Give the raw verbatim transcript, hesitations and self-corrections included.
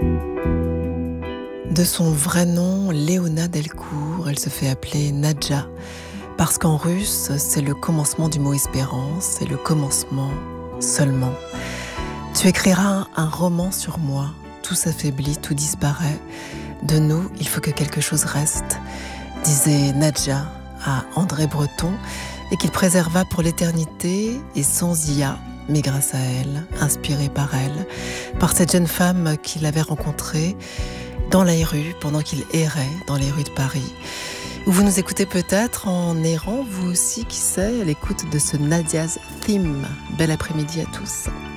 De son vrai nom, Léona Delcourt, elle se fait appeler Nadja, parce qu'en russe, c'est le commencement du mot espérance, c'est le commencement seulement. Tu écriras un roman sur moi, tout s'affaiblit, tout disparaît. De nous, il faut que quelque chose reste, disait Nadja à André Breton, et qu'il préserva pour l'éternité et sans I A, mais grâce à elle, inspiré par elle, par cette jeune femme qu'il avait rencontrée dans les rues, pendant qu'il errait dans les rues de Paris. Ou vous nous écoutez peut-être en errant, vous aussi, qui sait, à l'écoute de ce Nadia's Theme. Bel après-midi à tous.